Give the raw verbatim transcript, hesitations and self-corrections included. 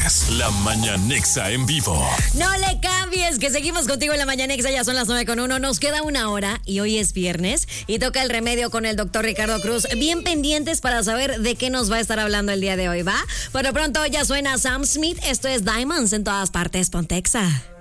es La Mañanexa en vivo. No le cambies, que seguimos contigo en La Mañanexa. Ya son las nueve con uno. Nos queda una hora y hoy es viernes y toca el remedio con el doctor Ricardo Cruz. Bien pendientes para saber de qué nos va a estar hablando el día de hoy, ¿va? Por lo pronto ya suena Sam Smith. Esto es Diamonds en todas partes. Pontexa.